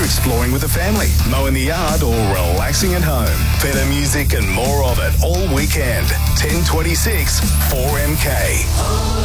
exploring with the family, mowing the yard or relaxing at home. Better music and more of it all weekend. 10:26 4MK.